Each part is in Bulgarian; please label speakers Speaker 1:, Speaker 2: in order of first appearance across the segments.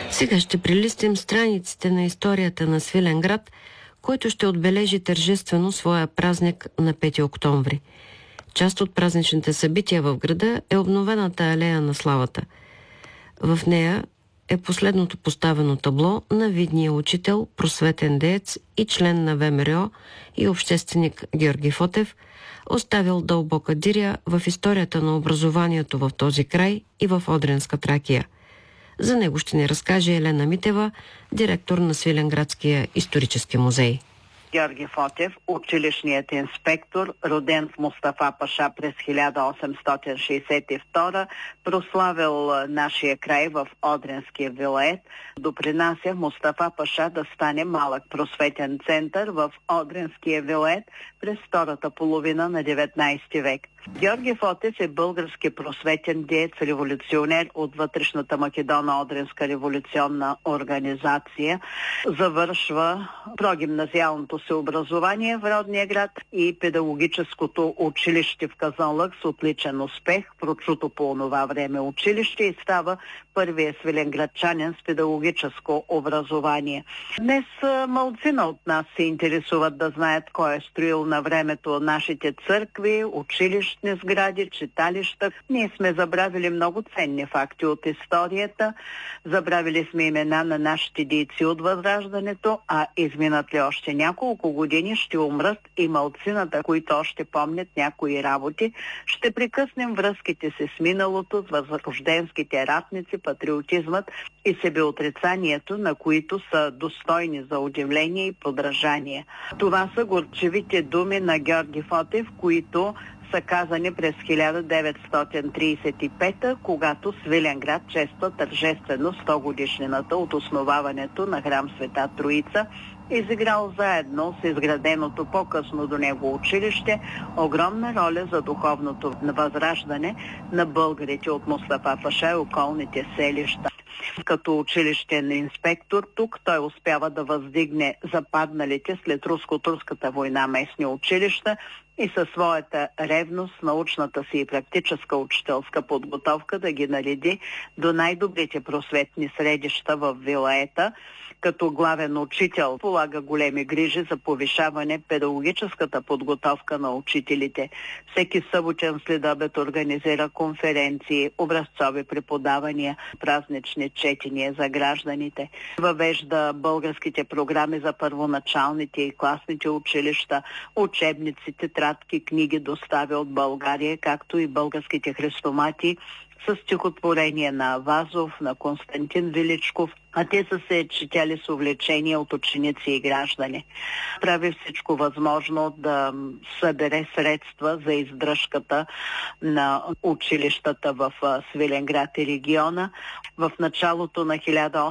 Speaker 1: Сега ще прилистим страниците на историята на Свиленград, който ще отбележи тържествено своя празник на 5 октомври. Част от празничните събития в града е обновената алея на славата. В нея е последното поставено табло на видния учител, просветен деец и член на ВМРО и общественик Георги Фотев, оставил дълбока диря в историята на образованието в този край и в Одринска Тракия. За него ще ни разкаже Елена Митева, директор на Свиленградския исторически музей.
Speaker 2: Георги Фотев, училищният инспектор, роден в Мустафа Паша през 1862, прославил нашия край в Одринския вилает, допринася Мустафа Паша да стане малък просветен център в Одринския вилает през втората половина на 19 век. Георги Фотев е български просветен деец, революционер от вътрешната Македоно-Одринска революционна организация. Завършва прогимназиалното си образование в родния град и педагогическото училище в Казанлък с отличен успех, прочуто по онова време училище, и става първият свиленградчанин с педагогическо образование. Днес малцина от нас се интересуват да знаят кой е строил на времето нашите църкви, училищни сгради, читалища. Ние сме забравили много ценни факти от историята. Забравили сме имена на нашите дейци от Възраждането, а изминат ли още няколко години ще умрат и малцината, които още помнят някои работи. Ще прекъснем връзките си с миналото, с възрожденските ратници, патриотизмът и себеотрицанието, на които са достойни за удивление и подражание. Това са горчевите думи на Георги Фотев, които са казани през 1935, когато Свиленград чества тържествено 100 годишнината от основаването на храм Света Троица, изиграл заедно с изграденото по-късно до него училище огромна роля за духовното възраждане на българите от Мустафа Паша и околните селища. Като училищен инспектор тук той успява да въздигне западналите след руско-турската война местни училища и със своята ревност, научната си и практическа учителска подготовка да ги нареди до най-добрите просветни средища в вилаета. Като главен учител полага големи грижи за повишаване педагогическата подготовка на учителите. Всеки съботен следобед организира конференции, образцови преподавания, празнични четения за гражданите. Въвежда българските програми за първоначалните и класните училища, учебници, тетрадки, книги доставя от България, както и българските хрестомати с стихотворение на Вазов, на Константин Величков, а те са се четяли с увлечение от ученици и граждани. Прави всичко възможно да събере средства за издръжката на училищата в Свиленград и региона. В началото на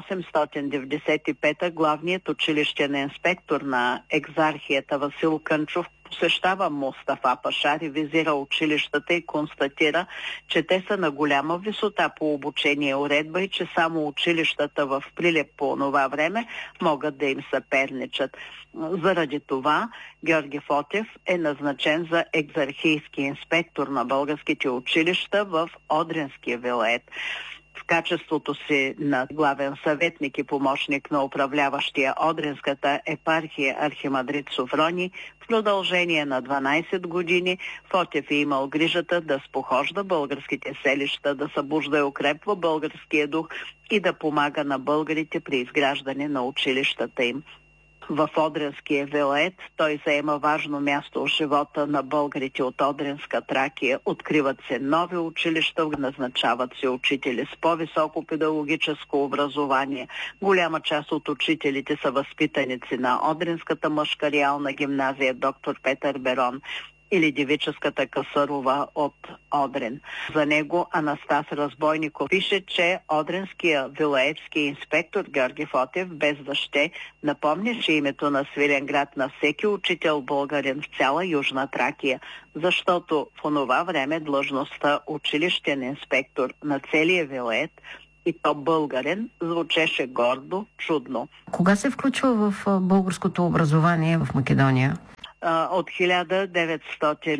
Speaker 2: 1895 главният училищен инспектор на екзархията Васил Кънчов посещава Мустафа Паша, ревизира училищата и констатира, че те са на голяма висота по обучение и уредба и че само училищата в Прилеп по това време могат да им съперничат. Заради това Георги Фотев е назначен за екзархийски инспектор на българските училища в Одринския вилает. В качеството си на главен съветник и помощник на управляващия Одринската епархия архимандрит Софроний, в продължение на 12 години Фотев е имал грижата да спохожда българските селища, да събужда и укрепва българския дух и да помага на българите при изграждане на училищата им. В Одринския вилает той заема важно място в живота на българите от Одринска Тракия. Откриват се нови училища, назначават се учители с по-високо педагогическо образование. Голяма част от учителите са възпитаници на Одринската мъжка реална гимназия доктор Петър Берон или девическата Касарова от Одрин. За него Анастас Разбойников пише, че Одринския вилаетски инспектор Георги Фотев без въобще напомняше името на Свиленград на всеки учител българин в цяла Южна Тракия, защото в онова време длъжността училищен инспектор на целия вилает и то българин звучеше гордо, чудно.
Speaker 1: Кога се включва в българското образование в Македония?
Speaker 2: От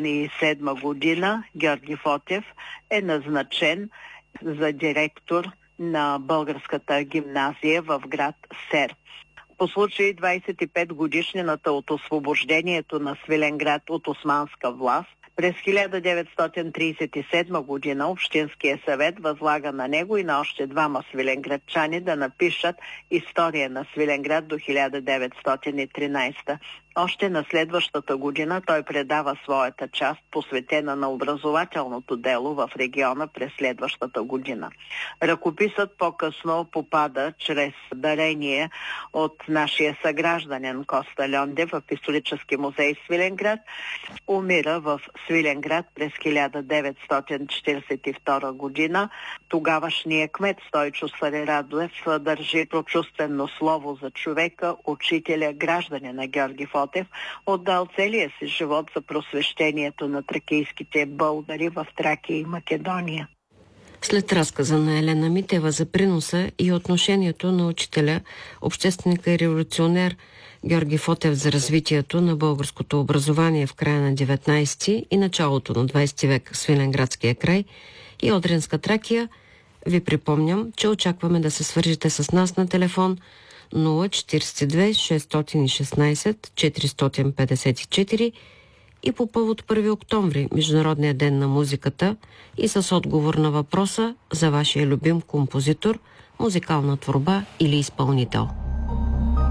Speaker 2: 1907 година Георги Фотев е назначен за директор на българската гимназия в град Серц. По случай 25 годишнината от освобождението на Свиленград от османска власт, през 1937 година Общинския съвет възлага на него и на още двама свиленградчани да напишат история на Свиленград до 1913. Още на следващата година той предава своята част, посветена на образователното дело в региона през следващата година. Ръкописът по-късно попада чрез дарение от нашия съгражданин Коста Льондев в исторически музей Свиленград. Умира в Свиленград през 1942 година. Тогавашният кмет Стойчо Свиленградов държи прочувствено слово за човека, учителя, гражданина Георги Фотев, отдал целия си живот за просвещението на тракийските българи в Тракия и Македония.
Speaker 1: След разказа на Елена Митева за приноса и отношението на учителя, общественика и революционер Георги Фотев за развитието на българското образование в края на 19 и началото на 20 век в Свиленградския край и Одринска Тракия, ви припомням, че очакваме да се свържете с нас на телефон 042 616 454 и по повод 1 октомври, Международния ден на музиката, и с отговор на въпроса за вашия любим композитор, музикална творба или изпълнител.